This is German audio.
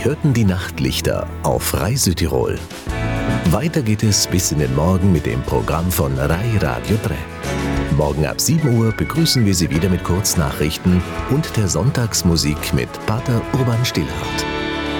Sie hörten die Nachtlichter auf Rai Südtirol. Weiter geht es bis in den Morgen mit dem Programm von Rai Radio 3. Morgen ab 7 Uhr begrüßen wir Sie wieder mit Kurznachrichten und der Sonntagsmusik mit Pater Urban Stillhardt.